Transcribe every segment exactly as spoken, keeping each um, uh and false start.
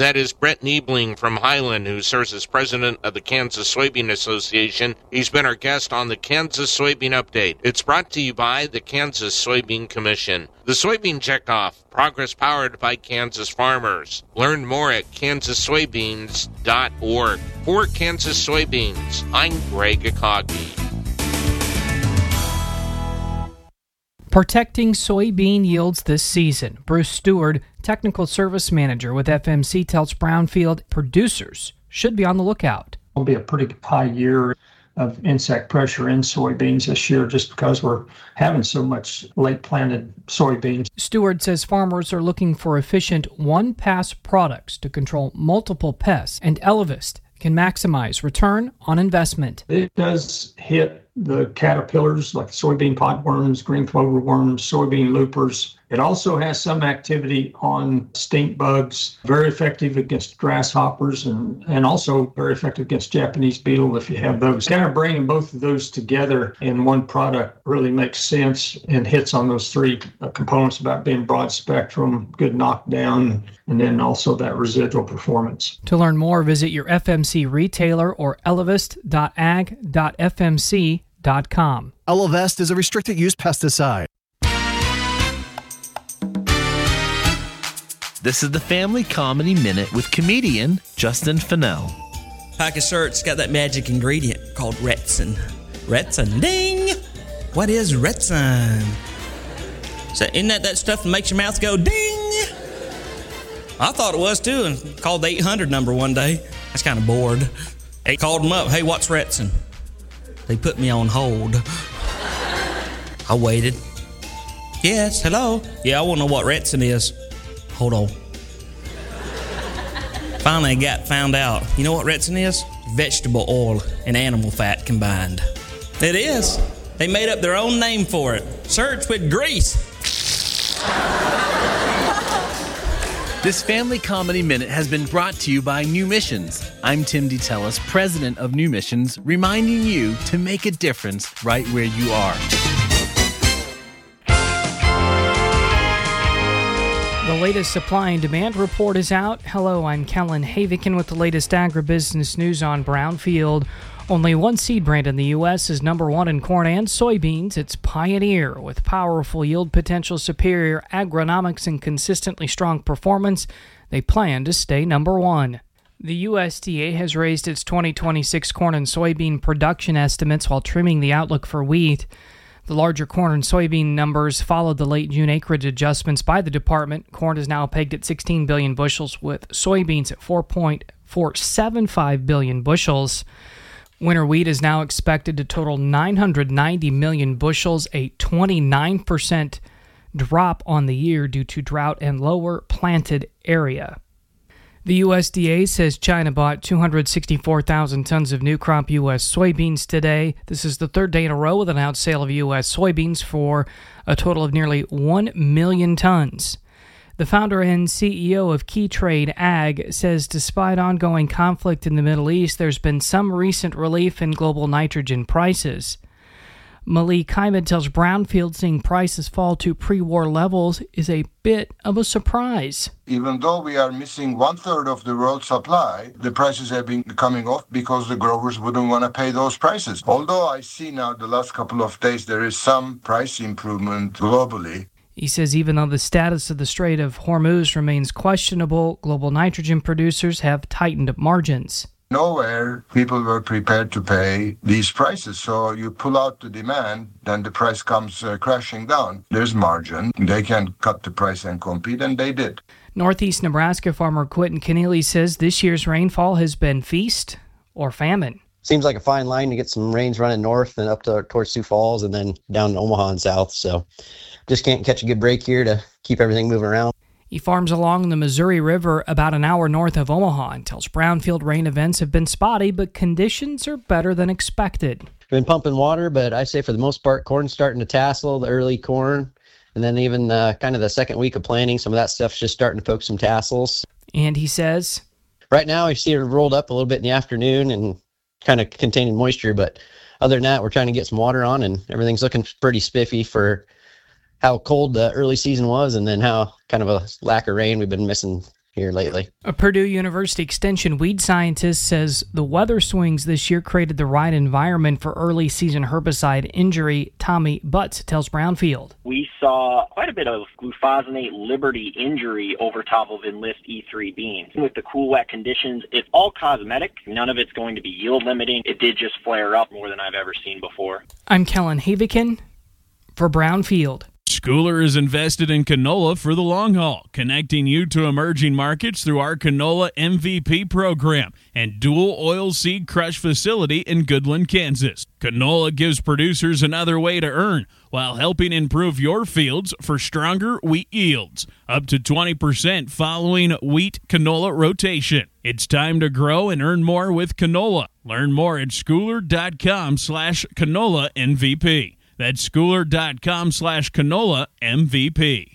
That is Brett Niebling from Highland, who serves as president of the Kansas Soybean Association. He's been our guest on the Kansas Soybean Update. It's brought to you by the Kansas Soybean Commission. The Soybean Checkoff, progress powered by Kansas farmers. Learn more at kansas soybeans dot org. For Kansas Soybeans, I'm Greg Akagi. Protecting soybean yields this season. Bruce Stewart, Technical Service Manager with F M C, tells Brownfield producers should be on the lookout. It'll be a pretty high year of insect pressure in soybeans this year just because we're having so much late planted soybeans. Stewart says farmers are looking for efficient one-pass products to control multiple pests, and Elevest can maximize return on investment. It does hit the caterpillars like soybean podworms, green clover worms, soybean loopers. It also has some activity on stink bugs, very effective against grasshoppers, and, and also very effective against Japanese beetle if you have those. Kind of bringing both of those together in one product really makes sense and hits on those three components about being broad spectrum, good knockdown, and then also that residual performance. To learn more, visit your F M C retailer or elevest dot ag dot f m c dot com. Elevest is a restricted use pesticide. This is the Family Comedy Minute with comedian Justin Fennell. Pack of shirts got that magic ingredient called Retsin. Retsin, ding! What is Retsin? So isn't that that stuff that makes your mouth go ding? I thought it was too, and called the eight hundred number one day. I was kind of bored. I called them up, hey, what's Retsin? They put me on hold. I waited. Yes, hello? Yeah, I want to know what Retsin is. Hold on. Finally, I got found out. You know what Retsin is? Vegetable oil and animal fat combined. It is. They made up their own name for it. Search with grease. This Family Comedy Minute has been brought to you by New Missions. I'm Tim DeTellis, president of New Missions, reminding you to make a difference right where you are. The latest supply and demand report is out. Hello, I'm Kellen Havikin with the latest agribusiness news on Brownfield. Only one seed brand in the U S is number one in corn and soybeans. It's Pioneer. With powerful yield potential, superior agronomics, and consistently strong performance, they plan to stay number one. The U S D A has raised its twenty twenty-six corn and soybean production estimates while trimming the outlook for wheat. The larger corn and soybean numbers followed the late June acreage adjustments by the department. Corn is now pegged at sixteen billion bushels, with soybeans at four point four seven five billion bushels. Winter wheat is now expected to total nine hundred ninety million bushels, a twenty-nine percent drop on the year due to drought and lower planted area. The U S D A says China bought two hundred sixty-four thousand tons of new crop U S soybeans today. This is the third day in a row with an announced sale of U S soybeans for a total of nearly one million tons. The founder and C E O of Keytrade Ag says despite ongoing conflict in the Middle East, there's been some recent relief in global nitrogen prices. Malik Hyman tells Brownfield seeing prices fall to pre-war levels is a bit of a surprise. Even though we are missing one-third of the world supply, the prices have been coming off because the growers wouldn't want to pay those prices. Although I see now the last couple of days there is some price improvement globally. He says even though the status of the Strait of Hormuz remains questionable, global nitrogen producers have tightened margins. Nowhere people were prepared to pay these prices. So you pull out the demand, then the price comes uh, crashing down. There's margin. They can cut the price and compete, and they did. Northeast Nebraska farmer Quentin Keneally says this year's rainfall has been feast or famine. Seems like a fine line to get some rains running north and up to towards Sioux Falls and then down to Omaha and south. So just can't catch a good break here to keep everything moving around. He farms along the Missouri River about an hour north of Omaha and tells Brownfield rain events have been spotty, but conditions are better than expected. Been pumping water, but I say for the most part, corn's starting to tassel, the early corn, and then even uh, kind of the second week of planting, some of that stuff's just starting to poke some tassels. And he says, right now I see it rolled up a little bit in the afternoon and kind of containing moisture, but other than that, we're trying to get some water on, and everything's looking pretty spiffy for how cold the early season was and then how kind of a lack of rain. We've been missing here lately. A Purdue University Extension weed scientist says the weather swings this year created the right environment for early season herbicide injury. Tommy Butts tells Brownfield. We saw quite a bit of glufosinate Liberty injury over top of Enlist E three beans. With the cool, wet conditions, it's all cosmetic. None of it's going to be yield limiting. It did just flare up more than I've ever seen before. I'm Kellen Havikin for Brownfield. Schooler is invested in canola for the long haul, connecting you to emerging markets through our Canola M V P program and dual oil seed crush facility in Goodland, Kansas. Canola gives producers another way to earn while helping improve your fields for stronger wheat yields, up to twenty percent following wheat canola rotation. It's time to grow and earn more with canola. Learn more at schooler.com slash canola MVP. That's schooler.com slash canola MVP.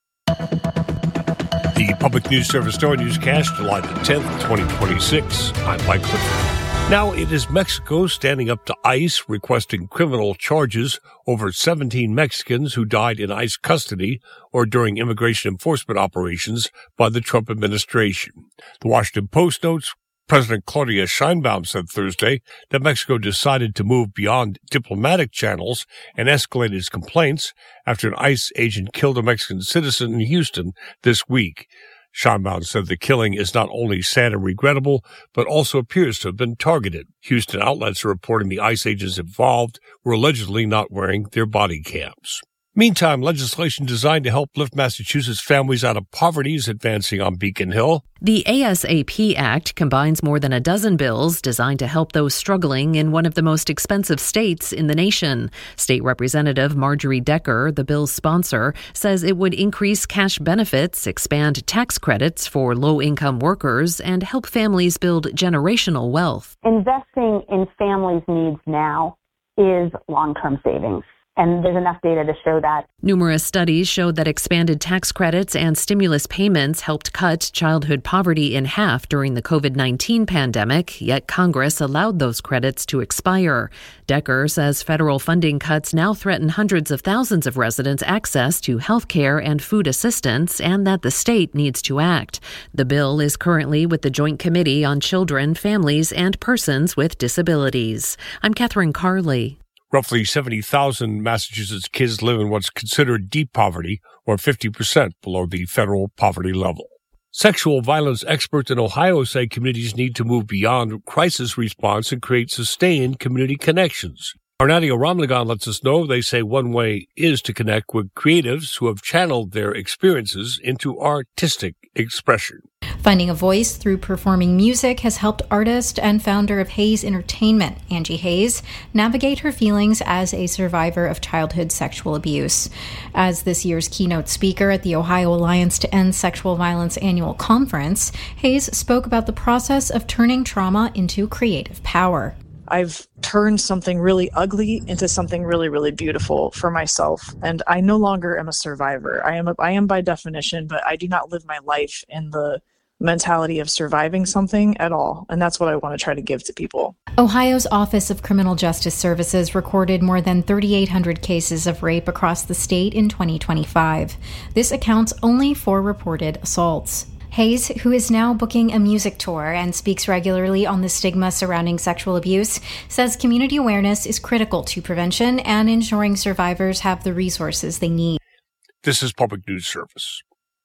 The Public News Service Story Newscast, July the tenth, twenty twenty-six. I'm Mike Clifford. Now it is Mexico standing up to ICE, requesting criminal charges over seventeen Mexicans who died in ICE custody or during immigration enforcement operations by the Trump administration. The Washington Post notes President Claudia Sheinbaum said Thursday that Mexico decided to move beyond diplomatic channels and escalate its complaints after an ICE agent killed a Mexican citizen in Houston this week. Sheinbaum said the killing is not only sad and regrettable, but also appears to have been targeted. Houston outlets are reporting the ICE agents involved were allegedly not wearing their body cams. Meantime, legislation designed to help lift Massachusetts families out of poverty is advancing on Beacon Hill. The ASAP Act combines more than a dozen bills designed to help those struggling in one of the most expensive states in the nation. State Representative Marjorie Decker, the bill's sponsor, says it would increase cash benefits, expand tax credits for low-income workers, and help families build generational wealth. Investing in families' needs now is long-term savings. And there's enough data to show that. Numerous studies showed that expanded tax credits and stimulus payments helped cut childhood poverty in half during the covid nineteen pandemic, yet Congress allowed those credits to expire. Decker says federal funding cuts now threaten hundreds of thousands of residents' access to health care and food assistance, and that the state needs to act. The bill is currently with the Joint Committee on Children, Families, and Persons with Disabilities. I'm Catherine Carley. Roughly seventy thousand Massachusetts kids live in what's considered deep poverty, or fifty percent below the federal poverty level. Sexual violence experts in Ohio say communities need to move beyond crisis response and create sustained community connections. Arnadia Ramlagan lets us know they say one way is to connect with creatives who have channeled their experiences into artistic expression. Finding a voice through performing music has helped artist and founder of Hayes Entertainment, Angie Hayes, navigate her feelings as a survivor of childhood sexual abuse. As this year's keynote speaker at the Ohio Alliance to End Sexual Violence annual conference, Hayes spoke about the process of turning trauma into creative power. I've turned something really ugly into something really, really beautiful for myself. And I no longer am a survivor. I am a, I am by definition, but I do not live my life in the mentality of surviving something at all. And that's what I want to try to give to people. Ohio's Office of Criminal Justice Services recorded more than thirty-eight hundred cases of rape across the state in twenty twenty-five. This accounts only for reported assaults. Hayes, who is now booking a music tour and speaks regularly on the stigma surrounding sexual abuse, says community awareness is critical to prevention and ensuring survivors have the resources they need. This is Public News Service.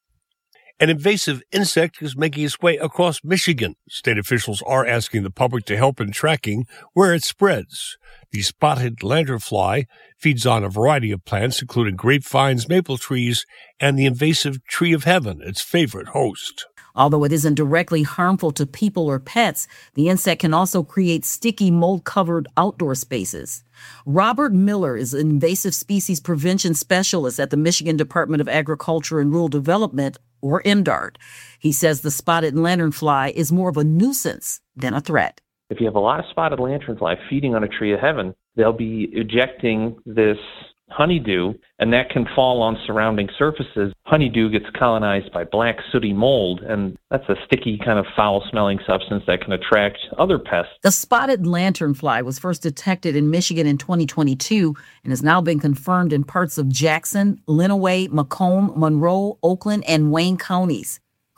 An invasive insect is making its way across Michigan. State officials are asking the public to help in tracking where it spreads. The spotted lanternfly feeds on a variety of plants, including grapevines, maple trees, and the invasive tree of heaven, its favorite host. Although it isn't directly harmful to people or pets, the insect can also create sticky, mold-covered outdoor spaces. Robert Miller is an invasive species prevention specialist at the Michigan Department of Agriculture and Rural Development, or M D A R D. He says the spotted lanternfly is more of a nuisance than a threat. If you have a lot of spotted lanternfly feeding on a tree of heaven, they'll be ejecting this honeydew, and that can fall on surrounding surfaces. Honeydew gets colonized by black sooty mold, and that's a sticky kind of foul-smelling substance that can attract other pests. The spotted lanternfly was first detected in Michigan in twenty twenty-two and has now been confirmed in parts of Jackson, Lenawee, Macomb, Monroe, Oakland, and Wayne counties.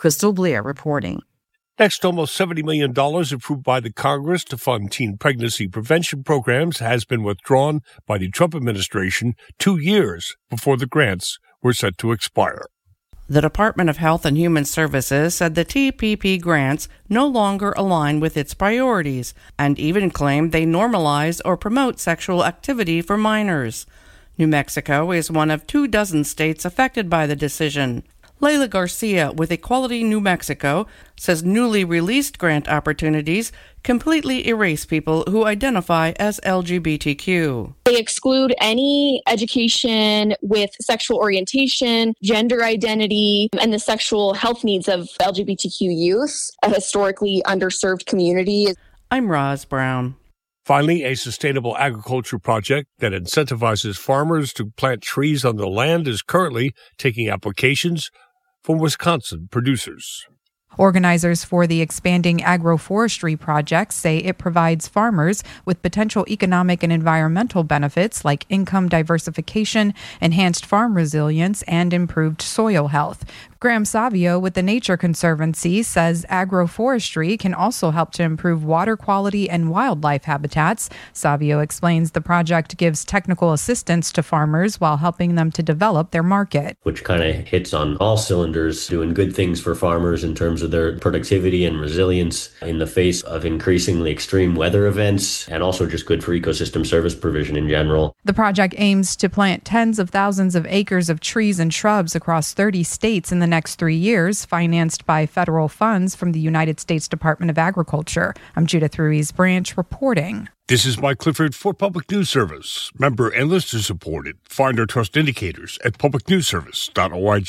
Crystal Blair reporting. Next, almost seventy million dollars approved by the Congress to fund teen pregnancy prevention programs has been withdrawn by the Trump administration two years before the grants were set to expire. The Department of Health and Human Services said the T P P grants no longer align with its priorities and even claimed they normalize or promote sexual activity for minors. New Mexico is one of two dozen states affected by the decision. Layla Garcia with Equality New Mexico says newly released grant opportunities completely erase people who identify as L G B T Q. They exclude any education with sexual orientation, gender identity, and the sexual health needs of L G B T Q youth, a historically underserved community. I'm Roz Brown. Finally, a sustainable agriculture project that incentivizes farmers to plant trees on the land is currently taking applications from Wisconsin producers. Organizers for the expanding agroforestry project say it provides farmers with potential economic and environmental benefits like income diversification, enhanced farm resilience, and improved soil health. Graham Savio with the Nature Conservancy says agroforestry can also help to improve water quality and wildlife habitats. Savio explains the project gives technical assistance to farmers while helping them to develop their market. Which kind of hits on all cylinders, doing good things for farmers in terms of their productivity and resilience in the face of increasingly extreme weather events, and also just good for ecosystem service provision in general. The project aims to plant tens of thousands of acres of trees and shrubs across thirty states in the next three years, financed by federal funds from the United States Department of Agriculture. I'm Judith Ruiz Branch reporting. This is Mike Clifford for Public News Service. Member and listener supported. Find our trust indicators at public news service dot org.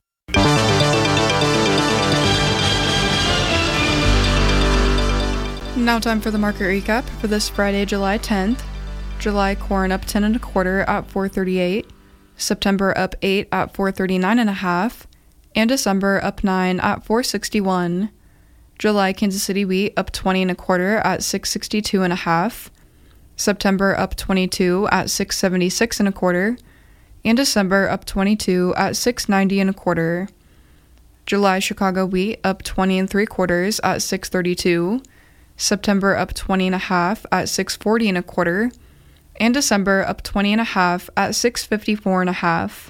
Now time for the market recap for this Friday, July tenth. July corn up ten and a quarter at four thirty-eight. September up eight at four thirty-nine and a half. And December up nine at four sixty-one. July Kansas City wheat up twenty and a quarter at six sixty-two and a half. September up twenty-two at six seventy-six and a quarter. And December up twenty-two at six ninety and a quarter. July Chicago wheat up twenty and three quarters at six thirty-two. September up twenty and a half at six forty and a quarter. And December up twenty and a half at six fifty-four and a half.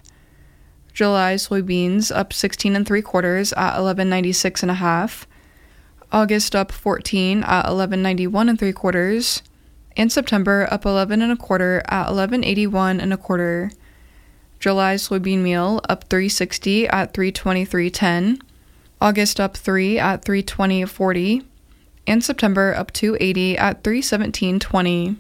July soybeans up sixteen and three quarters at eleven ninety-six and a half. August up fourteen at eleven ninety-one and three quarters. And September up eleven and a quarter at eleven eighty-one and a quarter. July soybean meal up three sixty at three twenty-three ten. August up three at three twenty forty. And September up two eighty at three seventeen twenty.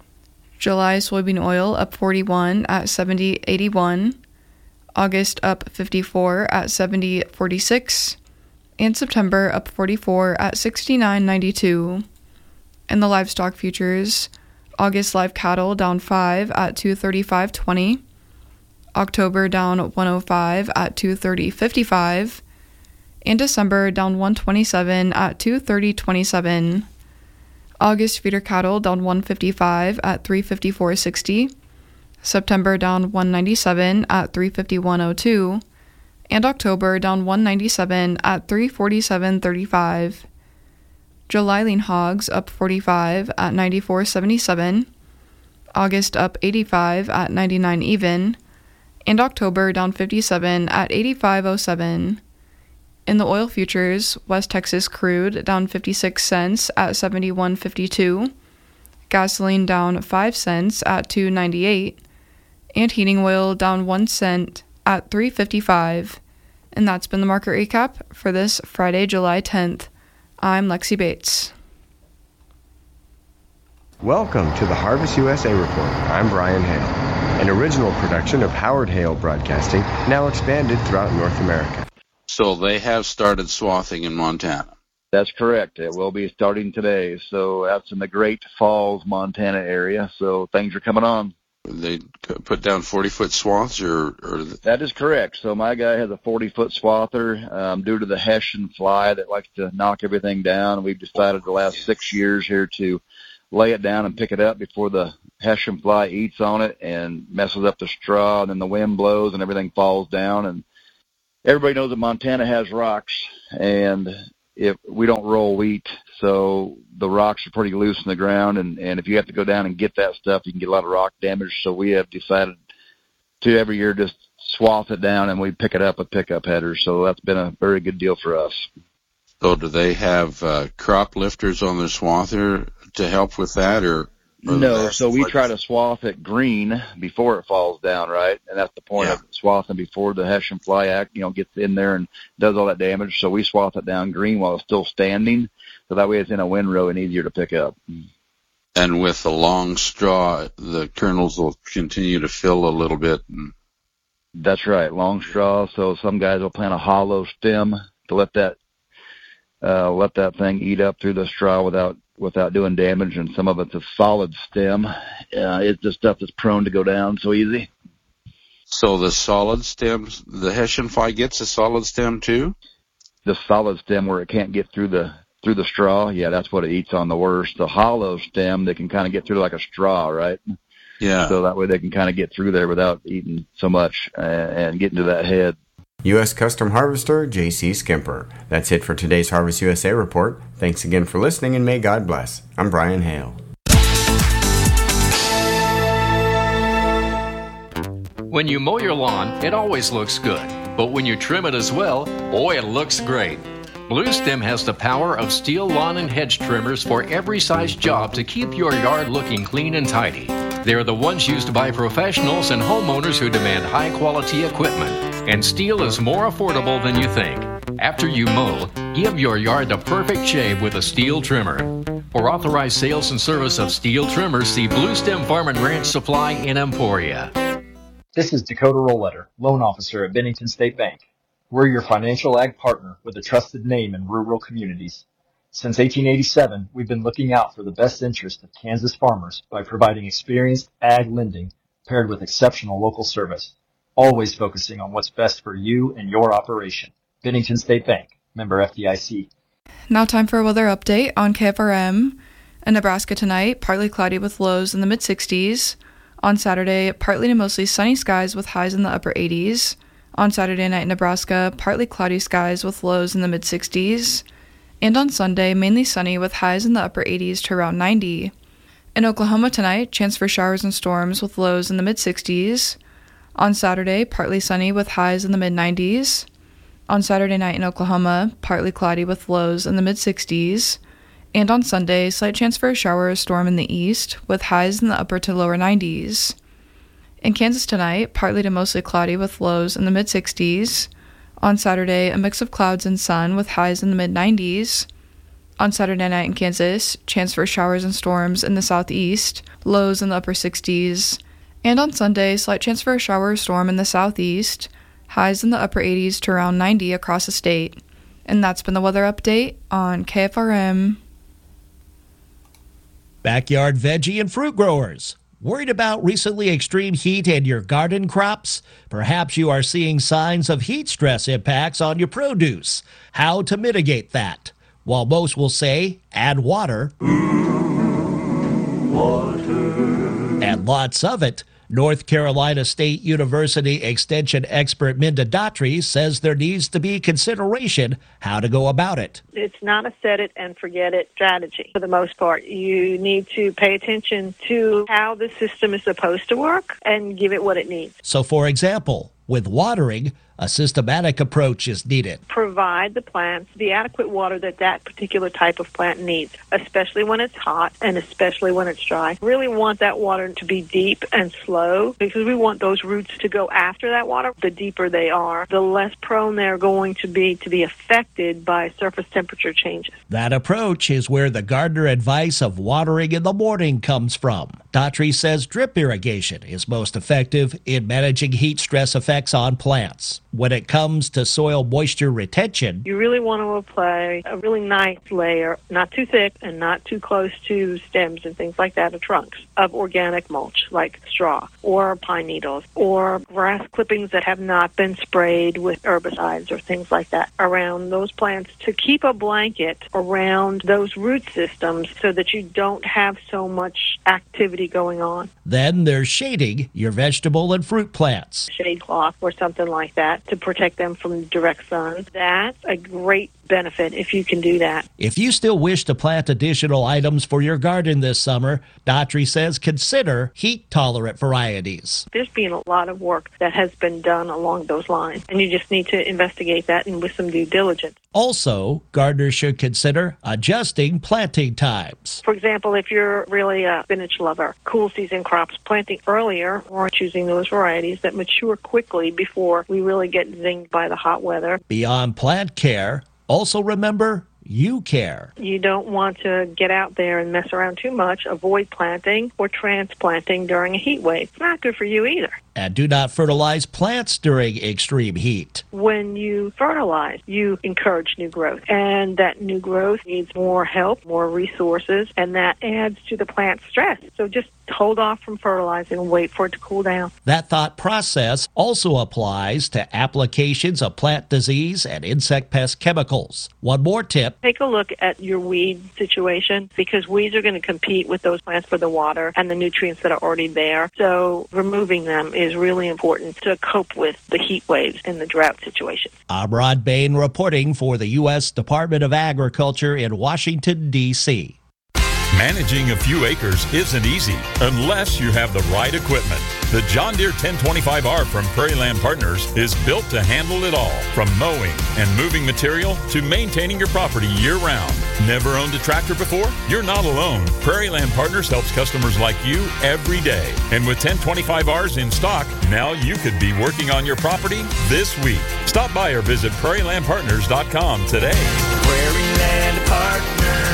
July soybean oil up forty-one at seventy eighty-one. August up fifty-four at seventy forty-six, and September up forty-four at sixty-nine ninety-two. In the livestock futures, August live cattle down five at two thirty-five twenty, October down one oh five at two thirty fifty-five, and December down one twenty-seven at two thirty twenty-seven. August feeder cattle down one fifty-five at three fifty-four sixty. September down one ninety-seven at three fifty-one oh two, and October down one ninety-seven at three forty-seven thirty-five. July lean hogs up forty-five at ninety-four seventy-seven, August up eighty-five at ninety-nine even, and October down fifty-seven at eighty-five oh seven. In the oil futures, West Texas crude down fifty-six cents at seventy-one fifty-two, gasoline down five cents at two ninety-eight, and heating oil down one cent at three fifty-five. And that's been the market recap for this Friday, July tenth. I'm Lexi Bates. Welcome to the Harvest U S A Report. I'm Brian Hale, an original production of Howard Hale Broadcasting, now expanded throughout North America. So they have started swathing in Montana. That's correct. It will be starting today. So that's in the Great Falls, Montana area. So things are coming on. They put down forty-foot swaths, or, or that is correct. So my guy has a forty-foot swather. Um, due to the Hessian fly that likes to knock everything down, we've decided the last six years here to lay it down and pick it up before the Hessian fly eats on it and messes up the straw, and then the wind blows and everything falls down. And everybody knows that Montana has rocks, and if we don't roll wheat, so the rocks are pretty loose in the ground, and, and if you have to go down and get that stuff, you can get a lot of rock damage. So we have decided to every year just swath it down, and we pick it up with pickup headers. So that's been a very good deal for us. So do they have uh, crop lifters on their swather to help with that, or? or No, so we try to swath it green before it falls down, right? And that's the point yeah. of swathing before the Hessian fly act, you know, gets in there and does all that damage. So we swath it down green while it's still standing, so that way it's in a windrow and easier to pick up. And with the long straw, the kernels will continue to fill a little bit. And... That's right, long straw. So some guys will plant a hollow stem to let that uh, let that thing eat up through the straw without without doing damage, and some of it's a solid stem. Uh, it's the stuff that's prone to go down so easy. So the solid stems, the Hessian fly gets a solid stem too? The solid stem where it can't get through the through the straw, yeah, that's what it eats on the worst. The hollow stem, they can kind of get through like a straw, right? Yeah. So that way they can kind of get through there without eating so much and, and getting to that head. U S Custom Harvester J C Skimper. That's it for today's Harvest U S A report. Thanks again for listening, and may God bless. I'm Brian Hale. When you mow your lawn, it always looks good. But when you trim it as well, boy, it looks great. Blue Stem has the power of steel lawn and hedge trimmers for every size job to keep your yard looking clean and tidy. They're the ones used by professionals and homeowners who demand high-quality equipment. And steel is more affordable than you think. After you mow, give your yard the perfect shave with a steel trimmer. For authorized sales and service of steel trimmers, see Blue Stem Farm and Ranch Supply in Emporia. This is Dakota Rollletter, loan officer at Bennington State Bank. We're your financial ag partner with a trusted name in rural communities. Since eighteen eighty-seven, we've been looking out for the best interest of Kansas farmers by providing experienced ag lending paired with exceptional local service, always focusing on what's best for you and your operation. Bennington State Bank, member F D I C. Now time for a weather update on K F R M. In Nebraska tonight, partly cloudy with lows in the mid-sixties. On Saturday, partly to mostly sunny skies with highs in the upper eighties. On Saturday night in Nebraska, partly cloudy skies with lows in the mid-sixties. And on Sunday, mainly sunny with highs in the upper eighties to around ninety. In Oklahoma tonight, chance for showers and storms with lows in the mid-sixties. On Saturday, partly sunny with highs in the mid-nineties. On Saturday night in Oklahoma, partly cloudy with lows in the mid-sixties. And on Sunday, slight chance for a shower or storm in the east with highs in the upper to lower nineties. In Kansas tonight, partly to mostly cloudy with lows in the mid-sixties. On Saturday, a mix of clouds and sun with highs in the mid-nineties. On Saturday night in Kansas, chance for showers and storms in the southeast, lows in the upper sixties. And on Sunday, slight chance for a shower or storm in the southeast, highs in the upper eighties to around ninety across the state. And that's been the weather update on K F R M. Backyard veggie and fruit growers. Worried about recently extreme heat in your garden crops? Perhaps you are seeing signs of heat stress impacts on your produce. How to mitigate that? While most will say, add water, water, and lots of it, North Carolina State University Extension expert Minda Daughtry says there needs to be consideration how to go about it. It's not a set it and forget it strategy for the most part. You need to pay attention to how the system is supposed to work and give it what it needs. So, for example, with watering, a systematic approach is needed. Provide the plants the adequate water that that particular type of plant needs, especially when it's hot and especially when it's dry. Really want that water to be deep and slow because we want those roots to go after that water. The deeper they are, the less prone they're going to be to be affected by surface temperature changes. That approach is where the gardener advice of watering in the morning comes from. Daughtry says drip irrigation is most effective in managing heat stress effects on plants. When it comes to soil moisture retention, you really want to apply a really nice layer, not too thick and not too close to stems and things like that, or trunks, of organic mulch like straw or pine needles or grass clippings that have not been sprayed with herbicides or things like that around those plants to keep a blanket around those root systems so that you don't have so much activity be going on. Then there's shading your vegetable and fruit plants. Shade cloth or something like that to protect them from direct sun. That's a great benefit if you can do that. If you still wish to plant additional items for your garden this summer, Daughtry says consider heat-tolerant varieties. There's been a lot of work that has been done along those lines, and you just need to investigate that and with some due diligence. Also, gardeners should consider adjusting planting times. For example, if you're really a spinach lover, cool season crops, planting earlier or choosing those varieties that mature quickly before we really get zinged by the hot weather. Beyond plant care, also remember you care. You don't want to get out there and mess around too much. Avoid planting or transplanting during a heat wave. It's not good for you either. And do not fertilize plants during extreme heat. When you fertilize, you encourage new growth. And that new growth needs more help, more resources, and that adds to the plant's stress. So just hold off from fertilizing and wait for it to cool down. That thought process also applies to applications of plant disease and insect pest chemicals. One more tip. Take a look at your weed situation, because weeds are going to compete with those plants for the water and the nutrients that are already there. So removing them is really important to cope with the heat waves and the drought situation. I'm Rod Bain reporting for the U S Department of Agriculture in Washington, D C Managing a few acres isn't easy unless you have the right equipment. The John Deere ten twenty-five R from Prairie Land Partners is built to handle it all, from mowing and moving material to maintaining your property year-round. Never owned a tractor before? You're not alone. Prairie Land Partners helps customers like you every day. And with ten twenty-five Rs in stock, now you could be working on your property this week. Stop by or visit prairie land partners dot com today. Prairie Land Partners.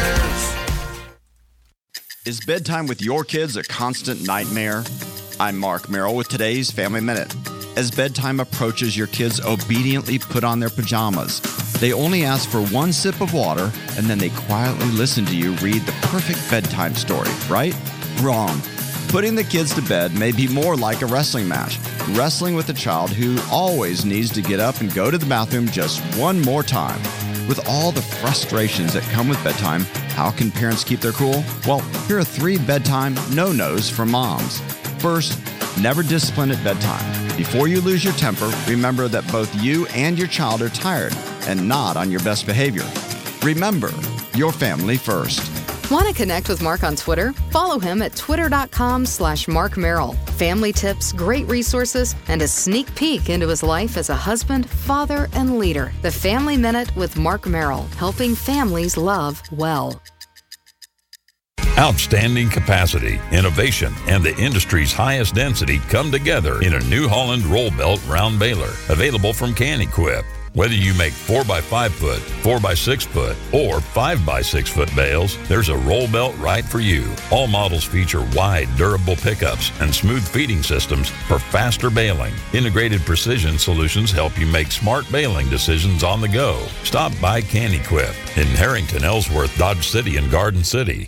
Is bedtime with your kids a constant nightmare? I'm Mark Merrill with today's Family Minute. As bedtime approaches, your kids obediently put on their pajamas. They only ask for one sip of water, and then they quietly listen to you read the perfect bedtime story, right? Wrong. Putting the kids to bed may be more like a wrestling match. Wrestling with a child who always needs to get up and go to the bathroom just one more time. With all the frustrations that come with bedtime, how can parents keep their cool? Well, here are three bedtime no-nos for moms. First, never discipline at bedtime. Before you lose your temper, remember that both you and your child are tired and not on your best behavior. Remember, your family first. Want to connect with Mark on Twitter? Follow him at twitter.com slash Mark Merrill. Family tips, great resources, and a sneak peek into his life as a husband, father, and leader. The Family Minute with Mark Merrill, helping families love well. Outstanding capacity, innovation, and the industry's highest density come together in a New Holland roll belt round baler, available from Can-Equip. Whether you make four by five foot, four by six foot, or five by six foot bales, there's a roll belt right for you. All models feature wide, durable pickups and smooth feeding systems for faster baling. Integrated precision solutions help you make smart baling decisions on the go. Stop by Can-Equip in Harrington, Ellsworth, Dodge City, and Garden City.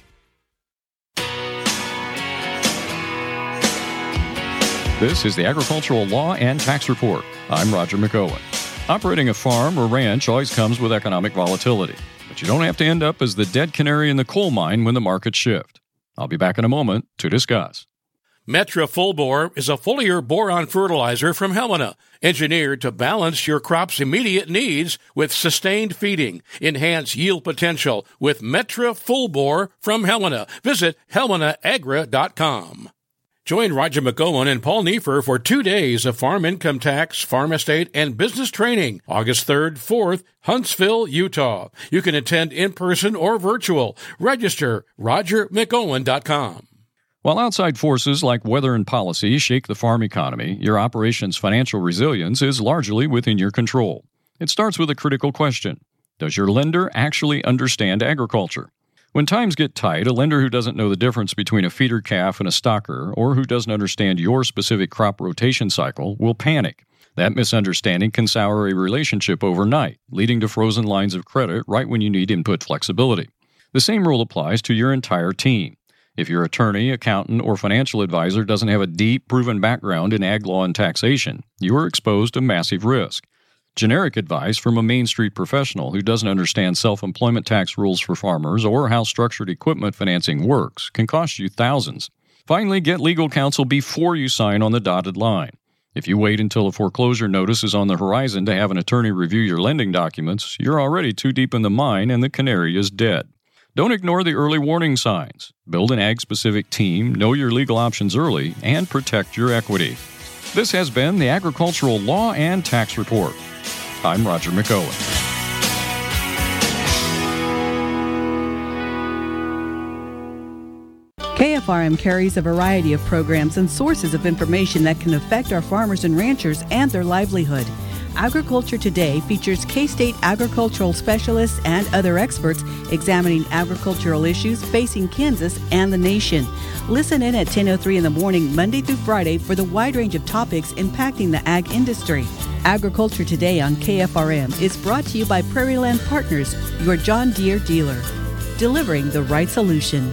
This is the Agricultural Law and Tax Report. I'm Roger McOwen. Operating a farm or ranch always comes with economic volatility, but you don't have to end up as the dead canary in the coal mine when the markets shift. I'll be back in a moment to discuss. Metra Full Bore is a foliar boron fertilizer from Helena, engineered to balance your crop's immediate needs with sustained feeding. Enhance yield potential with Metra Full Bore from Helena. Visit helena agra dot com. Join Roger McGowan and Paul Neefer for two days of farm income tax, farm estate, and business training, August third, fourth, Huntsville, Utah. You can attend in person or virtual. Register roger mcgowan dot com. While outside forces like weather and policy shake the farm economy, your operation's financial resilience is largely within your control. It starts with a critical question. Does your lender actually understand agriculture? When times get tight, a lender who doesn't know the difference between a feeder calf and a stocker, or who doesn't understand your specific crop rotation cycle, will panic. That misunderstanding can sour a relationship overnight, leading to frozen lines of credit right when you need input flexibility. The same rule applies to your entire team. If your attorney, accountant, or financial advisor doesn't have a deep, proven background in ag law and taxation, you are exposed to massive risk. Generic advice from a Main Street professional who doesn't understand self-employment tax rules for farmers or how structured equipment financing works can cost you thousands. Finally, get legal counsel before you sign on the dotted line. If you wait until a foreclosure notice is on the horizon to have an attorney review your lending documents, you're already too deep in the mine and the canary is dead. Don't ignore the early warning signs. Build an ag-specific team, know your legal options early, and protect your equity. This has been the Agricultural Law and Tax Report. I'm Roger McOwen. K F R M carries a variety of programs and sources of information that can affect our farmers and ranchers and their livelihood. Agriculture Today features K-State agricultural specialists and other experts examining agricultural issues facing Kansas and the nation. Listen in at ten oh three in the morning, Monday through Friday, for the wide range of topics impacting the ag industry. Agriculture Today on K F R M is brought to you by Prairie Land Partners, your John Deere dealer, delivering the right solution.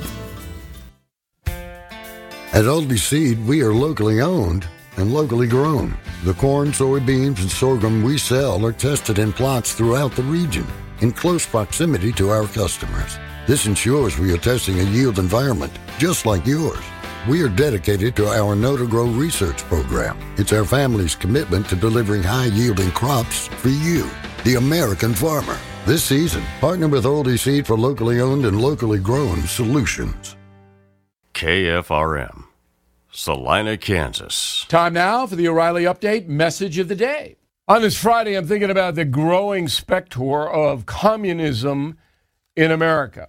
At Aldi Seed, we are locally owned and locally grown. The corn, soybeans, and sorghum we sell are tested in plots throughout the region in close proximity to our customers. This ensures we are testing a yield environment just like yours. We are dedicated to our Know to Grow research program. It's our family's commitment to delivering high-yielding crops for you, the American farmer. This season, partner with Aldi Seed for locally owned and locally grown solutions. K F R M, Salina, Kansas. Time now for the O'Reilly Update Message of the Day. On this Friday, I'm thinking about the growing specter of communism in America.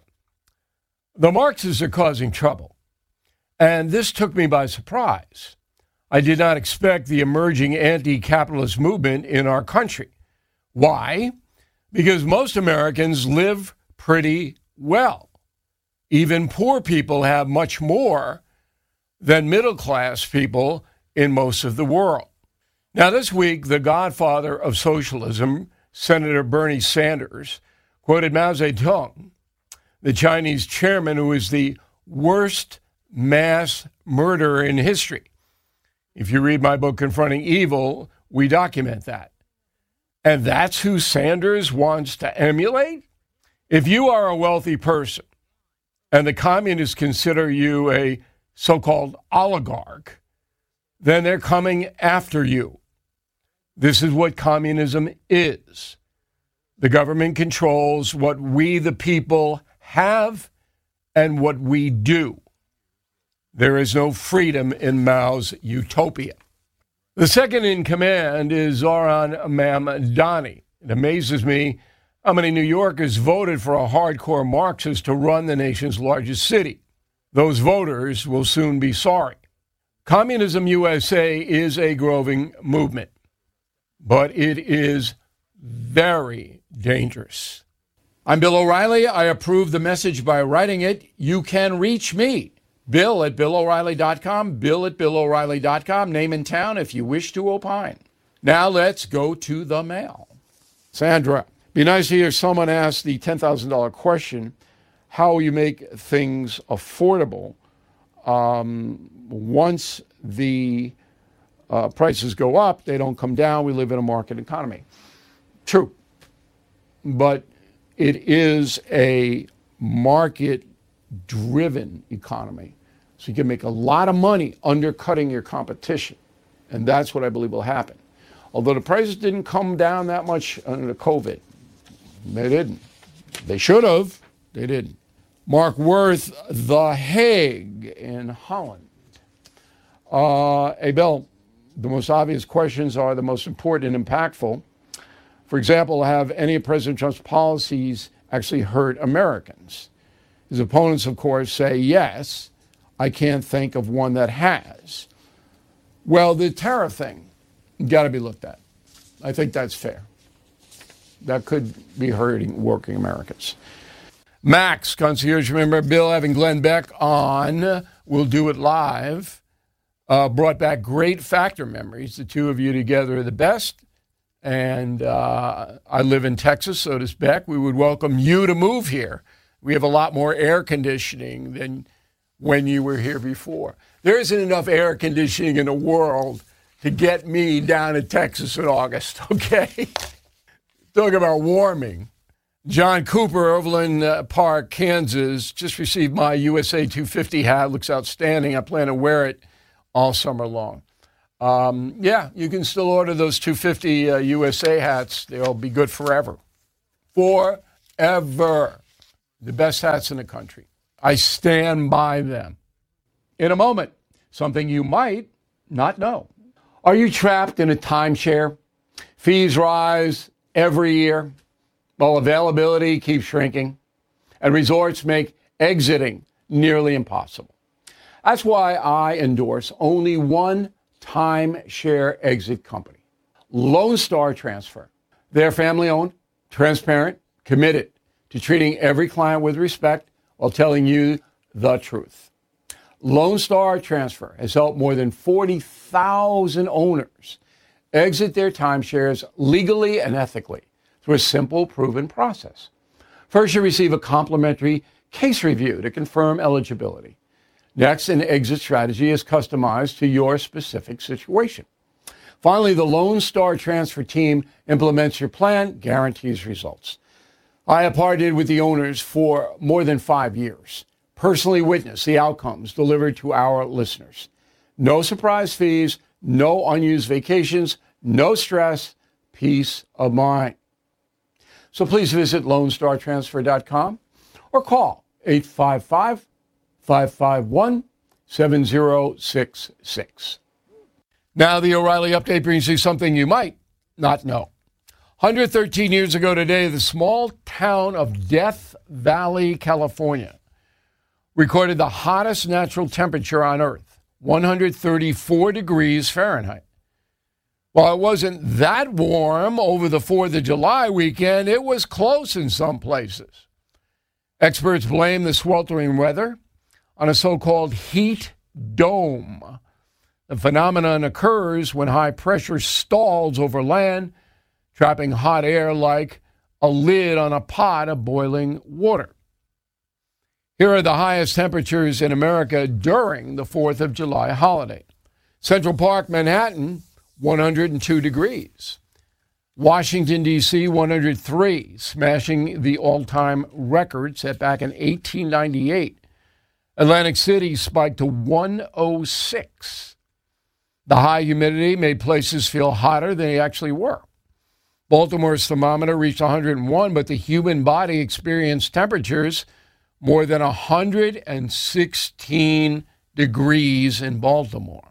The Marxists are causing trouble, and this took me by surprise. I did not expect the emerging anti-capitalist movement in our country. Why? Because most Americans live pretty well. Even poor people have much more than middle-class people in most of the world. Now, this week, the godfather of socialism, Senator Bernie Sanders, quoted Mao Zedong, the Chinese chairman who is the worst mass murderer in history. If you read my book, Confronting Evil, we document that. And that's who Sanders wants to emulate? If you are a wealthy person, and the communists consider you a so-called oligarch, then they're coming after you. This is what communism is. The government controls what we, the people, have and what we do. There is no freedom in Mao's utopia. The second in command is Zoran Mamdani. It amazes me how many New Yorkers voted for a hardcore Marxist to run the nation's largest city. Those voters will soon be sorry. Communism U S A is a growing movement, but it is very dangerous. I'm Bill O'Reilly. I approve the message by writing it. You can reach me, Bill at Bill O'Reilly dot com, Bill at Bill O'Reilly dot com, name and town if you wish to opine. Now let's go to the mail. Sandra. Be nice to hear someone ask the ten thousand dollars question, how you make things affordable um, once the uh, prices go up, they don't come down. We live in a market economy. True. But it is a market-driven economy. So you can make a lot of money undercutting your competition. And that's what I believe will happen. Although the prices didn't come down that much under COVID. They didn't. They should have. They didn't. Mark Worth, The Hague in Holland. Uh, hey, Bill, the most obvious questions are the most important and impactful. For example, have any of President Trump's policies actually hurt Americans? His opponents, of course, say yes. I can't think of one that has. Well, the tariff thing got to be looked at. I think that's fair. That could be hurting working Americans. Max, concierge member, Bill, having Glenn Beck on, we'll do it live, uh, brought back great Factor memories. The two of you together are the best. And uh, I live in Texas, so does Beck. We would welcome you to move here. We have a lot more air conditioning than when you were here before. There isn't enough air conditioning in the world to get me down to Texas in August, okay? Talk about warming. John Cooper, Overland uh, Park, Kansas, just received my U S A two fifty hat. Looks outstanding. I plan to wear it all summer long. Um, yeah, you can still order those two fifty uh, U S A hats. They'll be good forever. Forever. The best hats in the country. I stand by them. In a moment, something you might not know. Are you trapped in a timeshare? Fees rise every year, while availability keeps shrinking, and resorts make exiting nearly impossible. That's why I endorse only one timeshare exit company, Lone Star Transfer. They're family-owned, transparent, committed to treating every client with respect while telling you the truth. Lone Star Transfer has helped more than forty thousand owners exit their timeshares legally and ethically through a simple, proven process. First, you receive a complimentary case review to confirm eligibility. Next, an exit strategy is customized to your specific situation. Finally, the Lone Star Transfer team implements your plan, guarantees results. I have partnered with the owners for more than five years, personally witnessed the outcomes delivered to our listeners. No surprise fees, no unused vacations, no stress, peace of mind. So please visit lone star transfer dot com or call eight five five, five five one, seven zero six six. Now the O'Reilly Update brings you something you might not know. one hundred thirteen years ago today, the small town of Death Valley, California, recorded the hottest natural temperature on Earth, one hundred thirty-four degrees Fahrenheit. While it wasn't that warm over the fourth of July weekend, it was close in some places. Experts blame the sweltering weather on a so-called heat dome. The phenomenon occurs when high pressure stalls over land, trapping hot air like a lid on a pot of boiling water. Here are the highest temperatures in America during the fourth of July holiday. Central Park, Manhattan, one hundred two degrees. Washington, D C, one hundred three, smashing the all-time record set back in eighteen ninety-eight. Atlantic City spiked to one oh six. The high humidity made places feel hotter than they actually were. Baltimore's thermometer reached one hundred one, but the human body experienced temperatures more than one hundred sixteen degrees in Baltimore.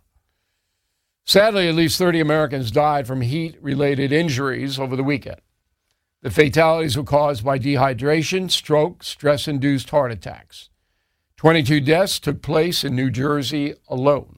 Sadly, at least thirty Americans died from heat-related injuries over the weekend. The fatalities were caused by dehydration, stroke, stress-induced heart attacks. twenty-two deaths took place in New Jersey alone.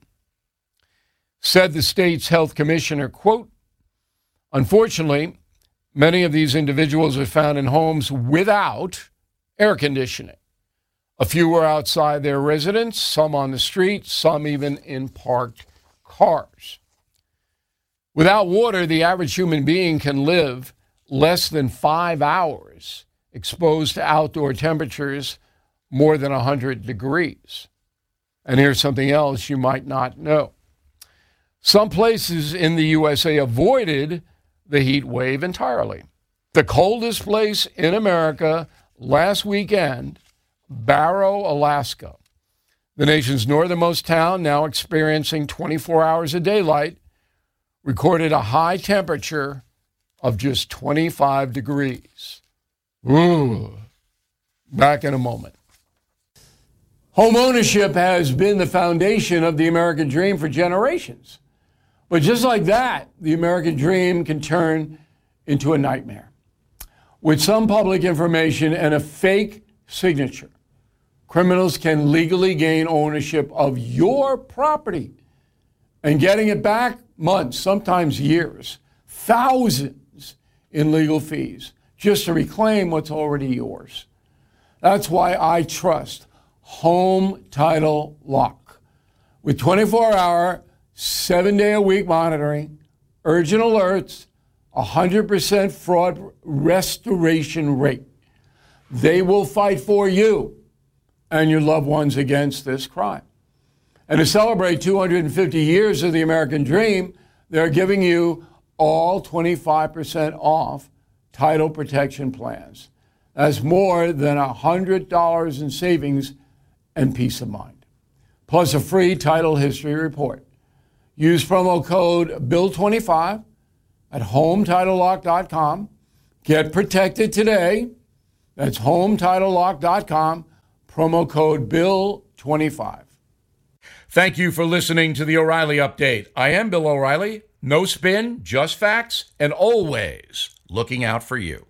Said the state's health commissioner, quote, "Unfortunately, many of these individuals were found in homes without air conditioning. A few were outside their residence, some on the street, some even in parked cars. Without water, the average human being can live less than five hours exposed to outdoor temperatures more than one hundred degrees. And here's something else you might not know. Some places in the U S A avoided the heat wave entirely. The coldest place in America last weekend, Barrow, Alaska, the nation's northernmost town, now experiencing twenty-four hours of daylight, recorded a high temperature of just twenty-five degrees. Ooh. Back in a moment. Home ownership has been the foundation of the American dream for generations. But just like that, the American dream can turn into a nightmare. With some public information and a fake signature, criminals can legally gain ownership of your property, and getting it back months, sometimes years, thousands in legal fees just to reclaim what's already yours. That's why I trust Home Title Lock. With twenty-four hour, seven day a week monitoring, urgent alerts, one hundred percent fraud restoration rate, they will fight for you and your loved ones against this crime. And to celebrate two hundred fifty years of the American dream, they're giving you all twenty-five percent off title protection plans. That's more than one hundred dollars in savings and peace of mind. Plus a free title history report. Use promo code Bill twenty-five at home title lock dot com. Get protected today. That's home title lock dot com. Promo code Bill twenty-five. Thank you for listening to the O'Reilly Update. I am Bill O'Reilly. No spin, just facts, and always looking out for you.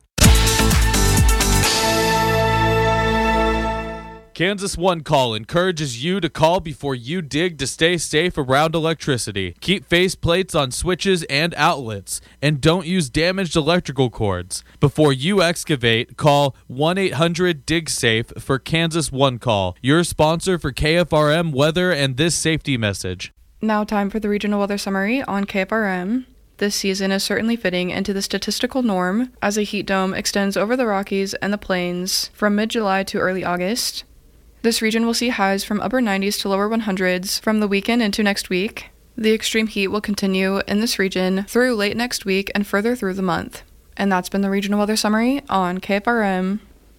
Kansas One Call encourages you to call before you dig to stay safe around electricity. Keep face plates on switches and outlets, and don't use damaged electrical cords. Before you excavate, call one eight hundred dig safe for Kansas One Call, your sponsor for K F R M weather and this safety message. Now time for the regional weather summary on K F R M. This season is certainly fitting into the statistical norm as a heat dome extends over the Rockies and the Plains from mid-July to early August. This region will see highs from upper nineties to lower hundreds from the weekend into next week. The extreme heat will continue in this region through late next week and further through the month. And that's been the regional weather summary on K F R M.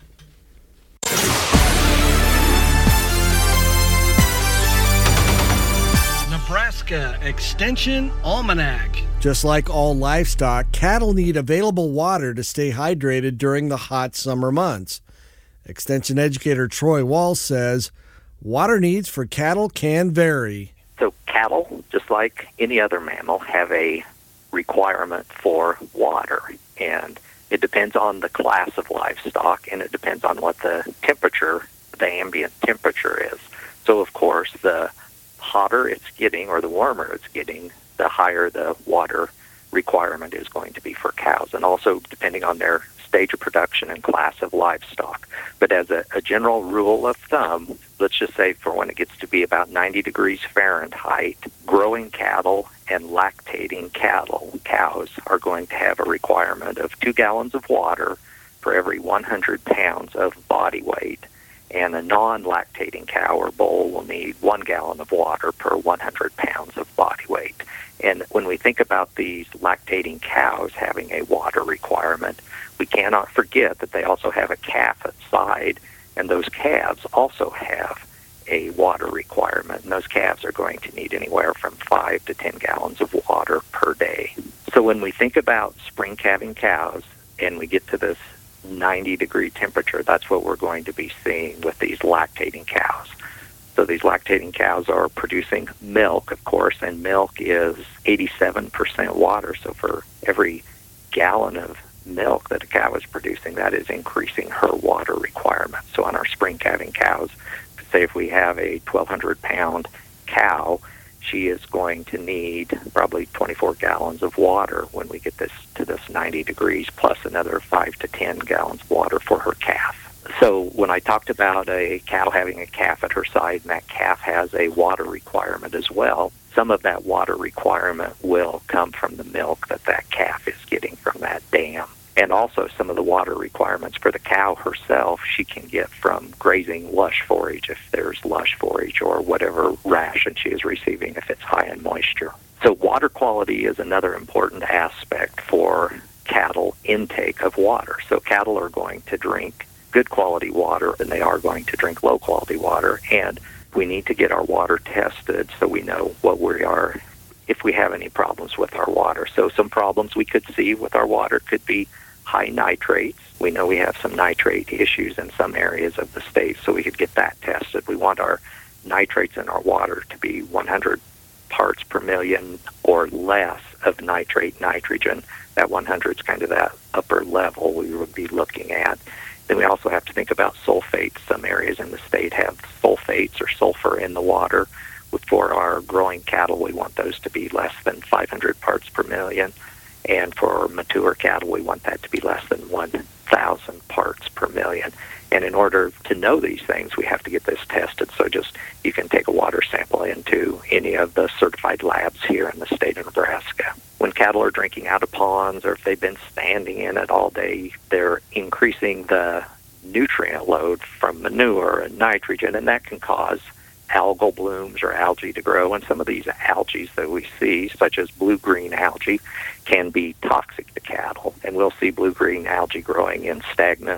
Nebraska Extension Almanac. Just like all livestock, cattle need available water to stay hydrated during the hot summer months. Extension educator Troy Walls says water needs for cattle can vary. So cattle, just like any other mammal, have a requirement for water. And it depends on the class of livestock, and it depends on what the temperature, the ambient temperature is. So, of course, the hotter it's getting or the warmer it's getting, the higher the water requirement is going to be for cows. And also, depending on their stage of production and class of livestock. But as a, a general rule of thumb, let's just say for when it gets to be about ninety degrees Fahrenheit, growing cattle and lactating cattle, cows, are going to have a requirement of two gallons of water for every one hundred pounds of body weight. And a non-lactating cow or bull will need one gallon of water per one hundred pounds of body weight. And when we think about these lactating cows having a water requirement, we cannot forget that they also have a calf side, and those calves also have a water requirement. And those calves are going to need anywhere from five to ten gallons of water per day. So when we think about spring calving cows and we get to this ninety degree temperature, that's what we're going to be seeing with these lactating cows. So these lactating cows are producing milk, of course, and milk is eighty-seven percent water. So for every gallon of milk that a cow is producing, that is increasing her water requirement. So on our spring calving cows, say if we have a twelve hundred pound cow, she is going to need probably twenty-four gallons of water when we get this to this ninety degrees, plus another five to ten gallons of water for her calf. So when I talked about a cow having a calf at her side, and that calf has a water requirement as well, some of that water requirement will come from the milk that that calf is getting from that dam. And also some of the water requirements for the cow herself, she can get from grazing lush forage, if there's lush forage, or whatever ration she is receiving if it's high in moisture. So water quality is another important aspect for cattle intake of water. So cattle are going to drink good quality water, and they are going to drink low quality water. And we need to get our water tested so we know what we are, if we have any problems with our water. So some problems we could see with our water could be high nitrates. We know we have some nitrate issues in some areas of the state, so we could get that tested. We want our nitrates in our water to be one hundred parts per million or less of nitrate nitrogen. That one hundred is kind of that upper level we would be looking at. Then we also have to think about sulfates. Some areas in the state have sulfates or sulfur in the water. For our growing cattle, we want those to be less than five hundred parts per million. And for mature cattle, we want that to be less than one thousand parts per million. And in order to know these things, we have to get this tested. So just, you can take a water sample into any of the certified labs here in the state of Nebraska. When cattle are drinking out of ponds, or if they've been standing in it all day, they're increasing the nutrient load from manure and nitrogen, and that can cause algal blooms or algae to grow. And some of these algae that we see, such as blue-green algae, can be toxic to cattle. And we'll see blue-green algae growing in stagnant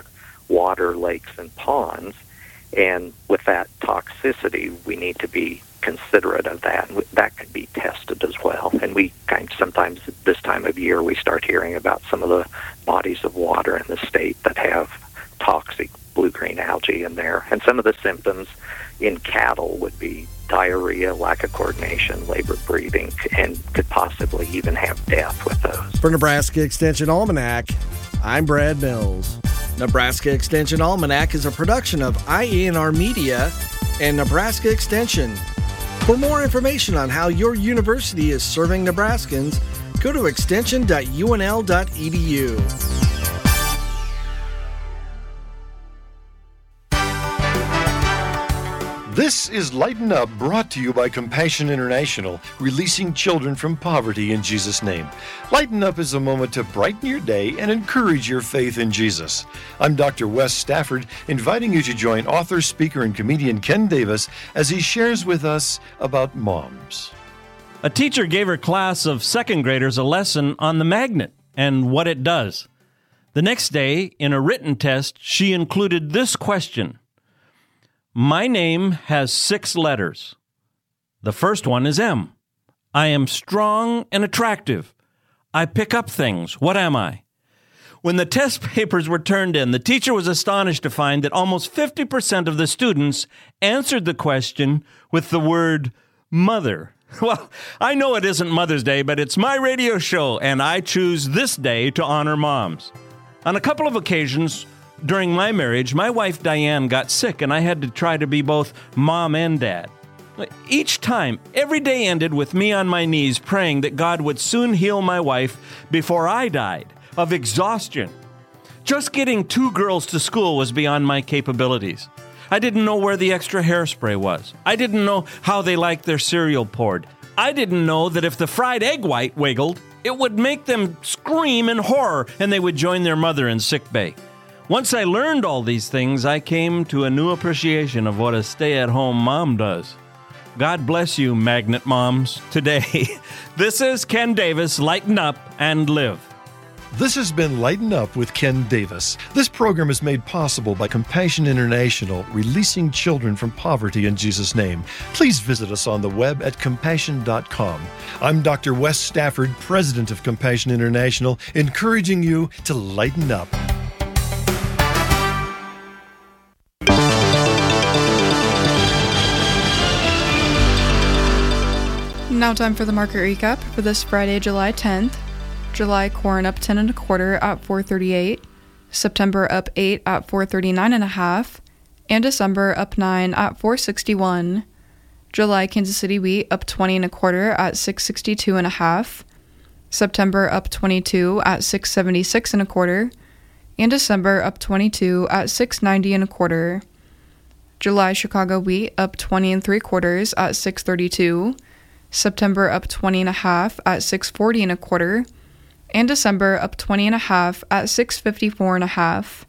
water, lakes, and ponds. And with that toxicity, we need to be considerate of that. That could be tested as well. And we kind of, sometimes this time of year, we start hearing about some of the bodies of water in the state that have toxic blue-green algae in there. And some of the symptoms in cattle would be diarrhea, lack of coordination, labored breathing, and could possibly even have death with those. For Nebraska Extension Almanac, I'm Brad Mills. Nebraska Extension Almanac is a production of I E N R Media and Nebraska Extension. For more information on how your university is serving Nebraskans, go to extension dot U N L dot E D U. This is Lighten Up, brought to you by Compassion International, releasing children from poverty in Jesus' name. Lighten Up is a moment to brighten your day and encourage your faith in Jesus. I'm Doctor Wes Stafford, inviting you to join author, speaker, and comedian Ken Davis as he shares with us about moms. A teacher gave her class of second graders a lesson on the magnet and what it does. The next day, in a written test, she included this question. My name has six letters. The first one is M. I am strong and attractive. I pick up things. What am I? When the test papers were turned in, the teacher was astonished to find that almost fifty percent of the students answered the question with the word mother. Well, I know it isn't Mother's Day, but it's my radio show, and I choose this day to honor moms. On a couple of occasions, during my marriage, my wife Diane got sick, and I had to try to be both mom and dad. Each time, every day ended with me on my knees praying that God would soon heal my wife before I died of exhaustion. Just getting two girls to school was beyond my capabilities. I didn't know where the extra hairspray was. I didn't know how they liked their cereal poured. I didn't know that if the fried egg white wiggled, it would make them scream in horror, and they would join their mother in sick bay. Once I learned all these things, I came to a new appreciation of what a stay-at-home mom does. God bless you, magnet moms. Today, this is Ken Davis, Lighten Up and Live. This has been Lighten Up with Ken Davis. This program is made possible by Compassion International, releasing children from poverty in Jesus' name. Please visit us on the web at compassion dot com. I'm Doctor Wes Stafford, President of Compassion International, encouraging you to lighten up. Now time for the market recap for this Friday, July tenth. July corn up ten and a quarter at four thirty-eight. September up eight at four thirty-nine and a half. And December up nine at four sixty-one. July Kansas City wheat up twenty and a quarter at six sixty-two and a half. September up twenty-two at six seventy-six and a quarter. And December up twenty-two at six ninety and a quarter. July Chicago wheat up twenty and three quarters at six thirty-two. September up twenty and a half at six forty and a quarter, and December up twenty and a half at six fifty-four and a half.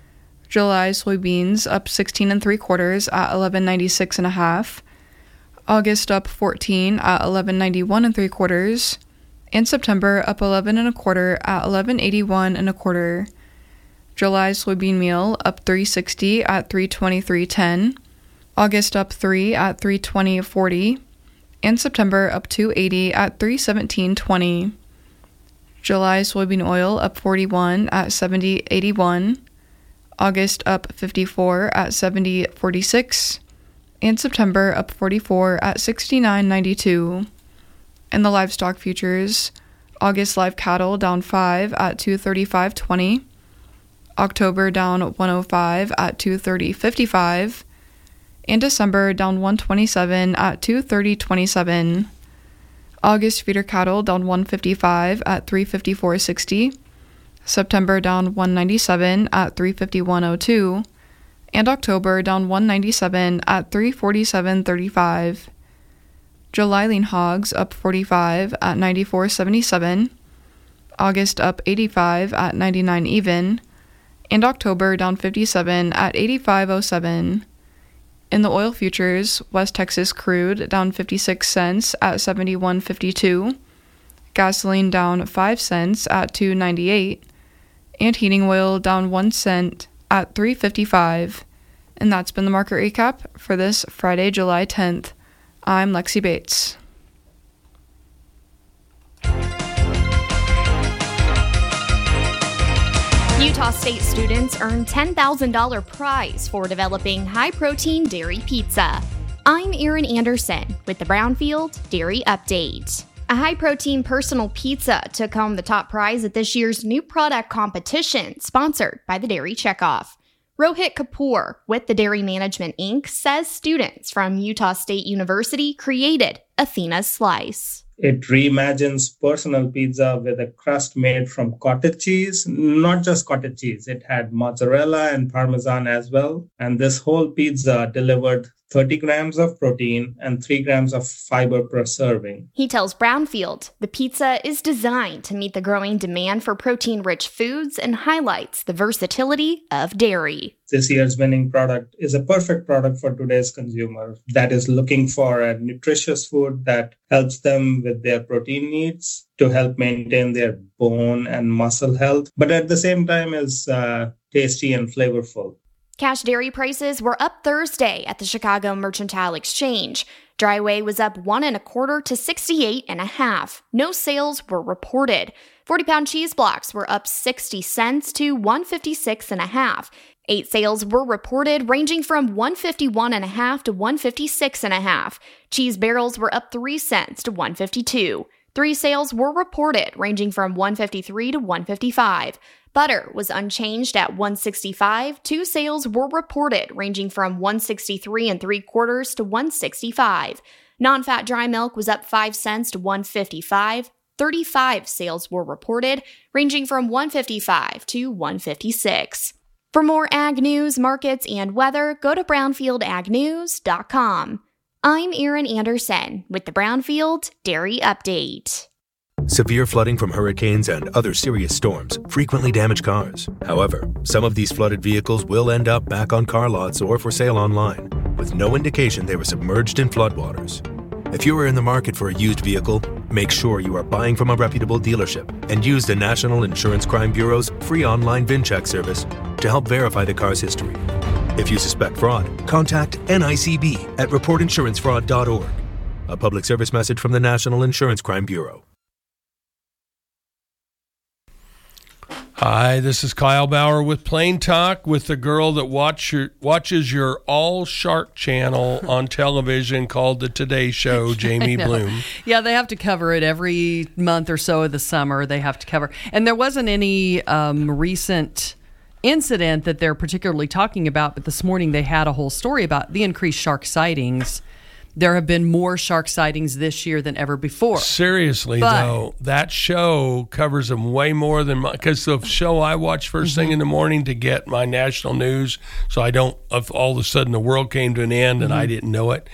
July soybeans up sixteen and three quarters at eleven ninety-six and a half. August up fourteen at eleven ninety-one and three quarters, and September up eleven and a quarter at eleven eighty-one and a quarter. July soybean meal up three sixty at three twenty-three ten. August up three at three twenty forty. And September up two eighty at three seventeen twenty. July soybean oil up forty-one at seventy eighty-one. August up fifty-four at seventy forty-six. And September up forty-four at sixty-nine ninety-two. And the livestock futures, August live cattle down five at two thirty-five twenty. October down one oh five at two thirty fifty-five. And December down one twenty-seven at two thirty twenty-seven. August feeder cattle down one fifty-five at three fifty-four sixty. September down one ninety-seven at three fifty-one oh two. And October down one ninety-seven at three forty-seven thirty-five. July lean hogs up forty-five at ninety-four seventy-seven. August up eighty-five at ninety-nine even. And October down fifty-seven at eighty-five oh seven. In the oil futures, West Texas crude down fifty-six cents at seventy-one fifty-two, gasoline down five cents at two ninety-eight, and heating oil down one cent at three fifty-five. And that's been the market recap for this Friday, July tenth. I'm Lexi Bates. Utah State students earn ten thousand dollars prize for developing high-protein dairy pizza. I'm Erin Anderson with the Brownfield Dairy Update. A high-protein personal pizza took home the top prize at this year's new product competition, sponsored by the Dairy Checkoff. Rohit Kapoor with the Dairy Management Incorporated says students from Utah State University created Athena's Slice. It reimagines personal pizza with a crust made from cottage cheese, not just cottage cheese. It had mozzarella and parmesan as well. And this whole pizza delivered thirty grams of protein and three grams of fiber per serving. He tells Brownfield the pizza is designed to meet the growing demand for protein-rich foods and highlights the versatility of dairy. This year's winning product is a perfect product for today's consumer that is looking for a nutritious food that helps them with their protein needs to help maintain their bone and muscle health, but at the same time is uh, tasty and flavorful. Cash dairy prices were up Thursday at the Chicago Mercantile Exchange. Dry whey was up one and a quarter to sixty-eight and a half. No sales were reported. forty-pound cheese blocks were up sixty cents to one fifty-six and a half. Eight sales were reported, ranging from one fifty-one and a half to one fifty-six and a half. Cheese barrels were up three cents to one fifty-two. Three sales were reported, ranging from one fifty-three to one fifty-five. Butter was unchanged at one sixty-five. Two sales were reported, ranging from one sixty-three and three quarters to one sixty-five. Non-fat dry milk was up five cents to one fifty-five. thirty-five sales were reported, ranging from one fifty-five to one fifty-six. For more ag news, markets, and weather, go to brownfield ag news dot com. I'm Erin Anderson with the Brownfield Dairy Update. Severe flooding from hurricanes and other serious storms frequently damage cars. However, some of these flooded vehicles will end up back on car lots or for sale online, with no indication they were submerged in floodwaters. If you are in the market for a used vehicle, make sure you are buying from a reputable dealership and use the National Insurance Crime Bureau's free online VIN check service to help verify the car's history. If you suspect fraud, contact N I C B at report insurance fraud dot org. A public service message from the National Insurance Crime Bureau. Hi, this is Kyle Bauer with Plain Talk with the girl that watch your, watches your All Shark channel on television called The Today Show, Jamie Bloom. Yeah, they have to cover it every month or so of the summer. They have to cover. And there wasn't any um, recent incident that they're particularly talking about, but this morning they had a whole story about the increased shark sightings. There have been more shark sightings this year than ever before. Seriously, but, though, that show covers them way more than my, because the show I watch first mm-hmm. thing in the morning to get my national news, so I don't, if all of a sudden the world came to an end and mm-hmm. I didn't know it,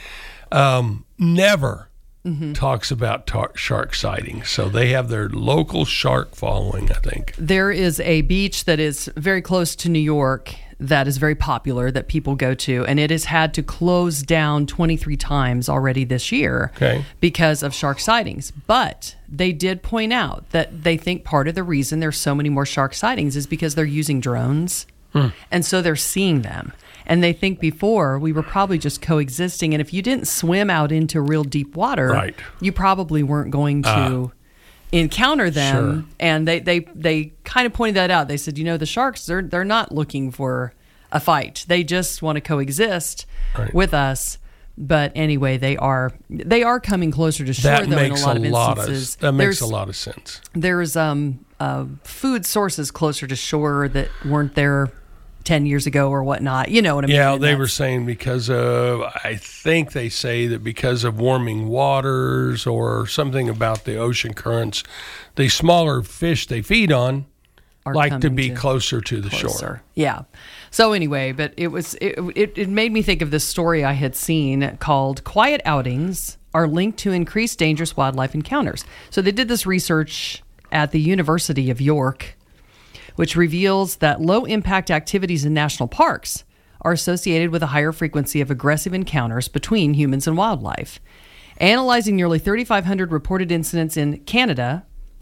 um, never mm-hmm. talks about tar- shark sightings. So they have their local shark following, I think. There is a beach that is very close to New York that is very popular that people go to, and it has had to close down twenty-three times already this year okay. because of shark sightings. But they did point out that they think part of the reason there's so many more shark sightings is because they're using drones, hmm. and so they're seeing them. And they think before we were probably just coexisting, and if you didn't swim out into real deep water, right. you probably weren't going to uh. encounter them. Sure. And they, they, they kind of pointed that out. They said, you know, the sharks, they're, they're not looking for a fight. They just want to coexist right. with us. But anyway, they are they are coming closer to shore, that though, makes in a lot a of lot instances. Of, that makes there's, a lot of sense. There's um, uh, food sources closer to shore that weren't there ten years ago or whatnot. You know what I mean? Yeah, and they that's, were saying because of, I think they say that because of warming waters or something about the ocean currents, the smaller fish they feed on like to be to closer to the closer. shore. Yeah. So anyway, but it was it, it it made me think of this story I had seen called "Quiet Outings Are Linked to Increased Dangerous Wildlife Encounters." So they did this research at the University of York, which reveals that low-impact activities in national parks are associated with a higher frequency of aggressive encounters between humans and wildlife. Analyzing nearly thirty-five hundred reported incidents in Canada,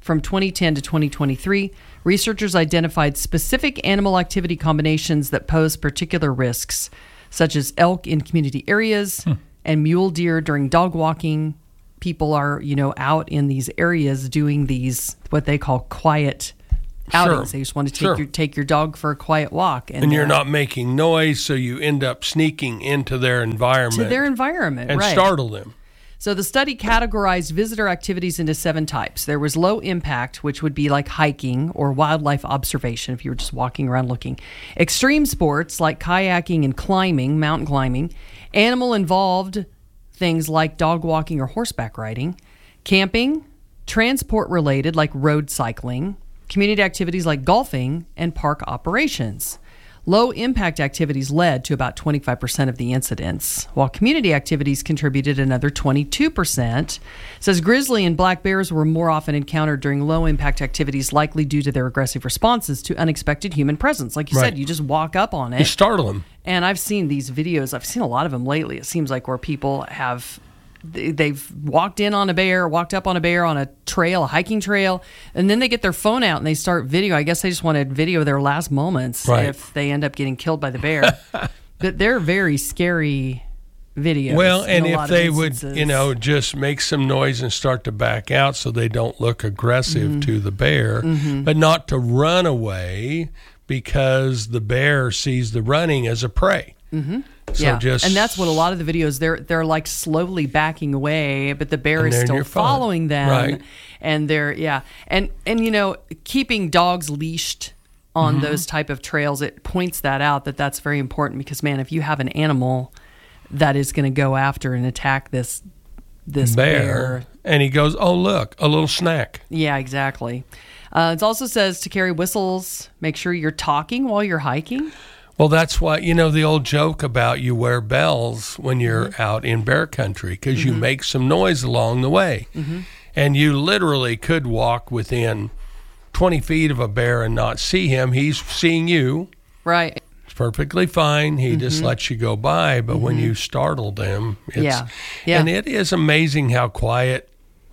from twenty ten to twenty twenty-three, researchers identified specific animal activity combinations that pose particular risks, such as elk in community areas hmm. and mule deer during dog walking. People are, you know, out in these areas doing these, what they call quiet outings. Sure. They just want to take Sure. your take your dog for a quiet walk. And, and you're uh, not making noise, so you end up sneaking into their environment. To their environment, and right. startle them. So the study categorized visitor activities into seven types. There was low impact, which would be like hiking or wildlife observation if you were just walking around looking. Extreme sports like kayaking and climbing, mountain climbing. Animal involved things like dog walking or horseback riding. Camping, transport related like road cycling. Community activities like golfing and park operations. Low impact activities led to about twenty-five percent of the incidents, while community activities contributed another twenty-two percent. It says grizzly and black bears were more often encountered during low impact activities, likely due to their aggressive responses to unexpected human presence. Like you Right. said, you just walk up on it. You startle them. And I've seen these videos. I've seen a lot of them lately. It seems like where people have they've walked in on a bear, walked up on a bear on a trail, a hiking trail, and then they get their phone out and they start video. I guess they just want to video their last moments Right. if they end up getting killed by the bear. But they're very scary videos. Well, and in a if lot of they would, instances. you know, just make some noise and start to back out so they don't look aggressive Mhm. to the bear, Mhm. but not to run away because the bear sees the running as a prey. Mm-hmm. So yeah, just and that's what a lot of the videos they're they're like slowly backing away, but the bear And is then still you're fine. following them, Right. and they're yeah, and and you know keeping dogs leashed on Mhm. those type of trails, it points that out that that's very important because man, if you have an animal that is going to go after and attack this this bear, bear, and he goes, "Oh look, a little snack." yeah, exactly. Uh, it also says to carry whistles. Make sure you're talking while you're hiking. Well, that's why, you know, the old joke about you wear bells when you're Mm-hmm. out in bear country because you make some noise along the way. Mm-hmm. And you literally could walk within twenty feet of a bear and not see him. He's seeing you. Right. It's perfectly fine. He just Mhm. lets you go by. But when Mhm. you startle them, it's, Yeah. Yeah. and it is amazing how quiet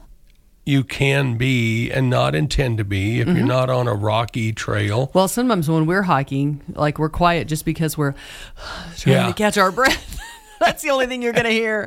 you can be and not intend to be if Mhm. you're not on a rocky trail. Well, sometimes when we're hiking, like we're quiet just because we're trying Yeah. to catch our breath. That's the only thing you're going to hear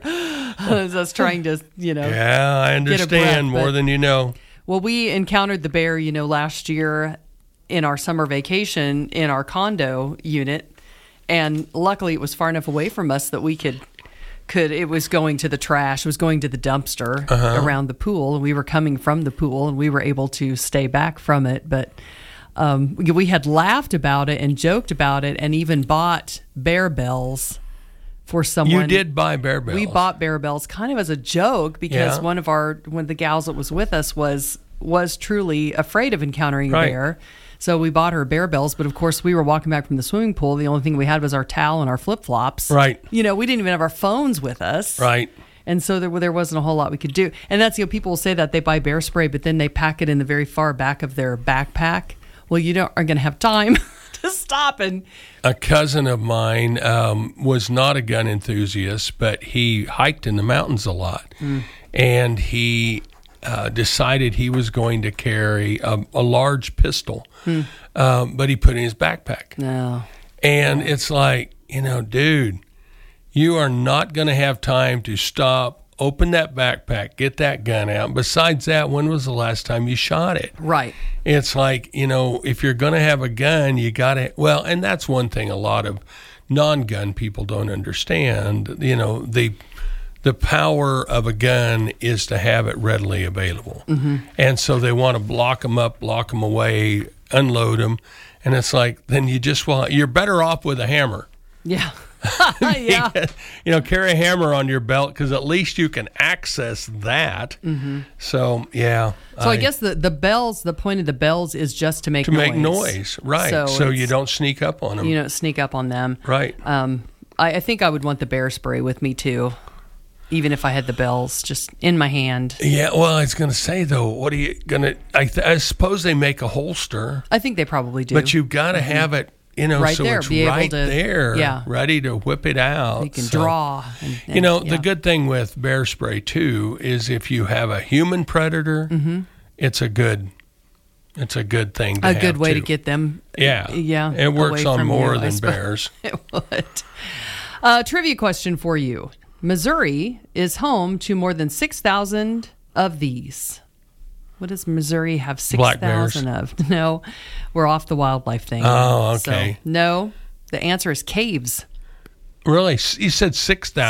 is us trying to, you know. Yeah, I get a understand breath, more but- than you know. Well, we encountered the bear, you know, last year in our summer vacation in our condo unit. And luckily it was far enough away from us that we could could it was going to the trash, it was going to the dumpster Uh-huh. around the pool, and we were coming from the pool and we were able to stay back from it, but um, we, we had laughed about it and joked about it and even bought bear bells for someone. You did buy bear bells. We bought bear bells kind of as a joke because Yeah. one of our one of the gals that was with us was was truly afraid of encountering a Right. bear. So we bought her bear bells, but of course we were walking back from the swimming pool. The only thing we had was our towel and our flip-flops. Right. You know, we didn't even have our phones with us. Right. And so there, there wasn't a whole lot we could do. And that's, you know, people will say that they buy bear spray, but then they pack it in the very far back of their backpack. Well, you don't are going to have time to stop and A cousin of mine um, was not a gun enthusiast, but he hiked in the mountains a lot. Mm. And he uh, decided he was going to carry a, a large pistol, Hmm. um, but he put it in his backpack. No. And it's like, you know, dude, you are not going to have time to stop, open that backpack, get that gun out. Besides that, when was the last time you shot it? Right. It's like, you know, if you're going to have a gun, you got to, well, and that's one thing a lot of non-gun people don't understand. You know, the the power of a gun is to have it readily available. Mm-hmm. And so they want to block them up, block them away, unload them. And it's like, then you just want, you're better off with a hammer. Yeah. yeah. You know, carry a hammer on your belt because at least you can access that. Mm-hmm. So, yeah. So I, I guess the, the bells, the point of the bells is just to make to noise. make noise, right? So, so you don't sneak up on them. You don't sneak up on them, right? Um, I, I think I would want the bear spray with me too, even if I had the bells just in my hand. Yeah. Well, I was going to say though, what are you going to? I, th- I suppose they make a holster. I think they probably do, but you've got to mm-hmm. have it. You know, right so there, it's be right able to, there, yeah. ready to whip it out. You can so, draw. And, and, you know, yeah. the good thing with bear spray too is if you have a human predator, mm-hmm. it's a good it's a good thing to a have good way too. to get them. Yeah, yeah. It works away on from more you, I than suppose. bears. It would. Uh, trivia question for you: Missouri is home to more than six thousand of these. What does Missouri have six Black bears. thousand of? No, we're off the wildlife thing. Oh, okay. So, no, the answer is caves. Really, you said six thousand.